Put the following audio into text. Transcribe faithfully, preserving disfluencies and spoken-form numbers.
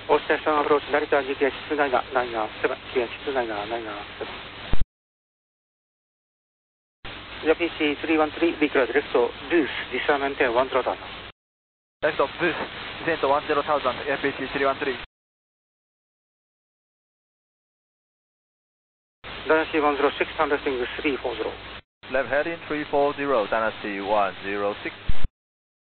All station approach, Narita G T H two nine nine seven, G T H two nine nine seven. P C three one three, declared left booth, descend maintain one zero thousand. Left booth, descend one zero thousand, A P C three one three. Dynasty one zero six, conducting three four zero. Left heading three four zero, Dynasty one zero six.